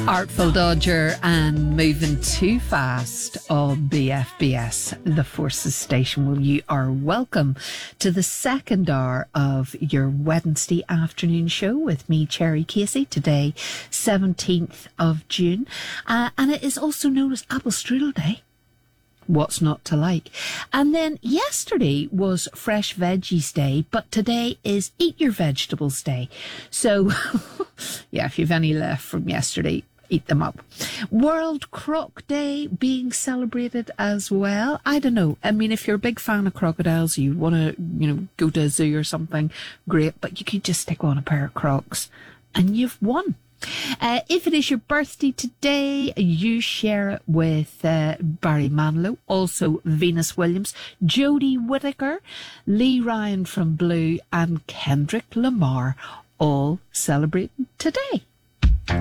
Artful Dodger and Moving Too Fast on BFBS, the Forces Station. Well, you are welcome to the second hour of your Wednesday afternoon show with me, Cherry Casey, today, 17th of June. And it is also known as Apple Strudel Day. What's not to like? And then yesterday was Fresh Veggies Day, but today is Eat Your Vegetables Day. So, yeah, if you've any left from yesterday, eat them up. World Croc Day being celebrated as well. I don't know. I mean, if you're a big fan of crocodiles, you want to, go to a zoo or something, great. But you could just stick on a pair of Crocs and you've won. If it is your birthday today, you share it with Barry Manilow, also Venus Williams, Jodie Whittaker, Lee Ryan from Blue, and Kendrick Lamar, all celebrating today.